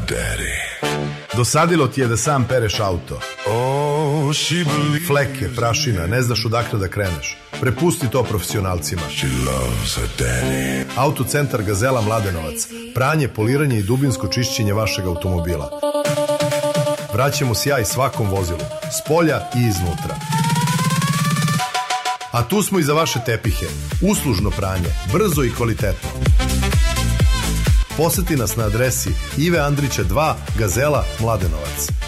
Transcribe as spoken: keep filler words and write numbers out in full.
daddy. Dosadilo ti je da sam pereš auto. Fleke, prašina, ne znaš odakle da kreneš. Prepusti to profesionalcima. Autocentar Gazela Mladenovac. Pranje, poliranje i dubinsko čišćenje vašeg automobila. Vraćamo sjaj svakom vozilu, s polja i iznutra. A tu smo i za vaše tepihe. Uslužno pranje, brzo i kvalitetno. Poseti nas na adresi Ive Andrića dva, Gazela Mladenovac.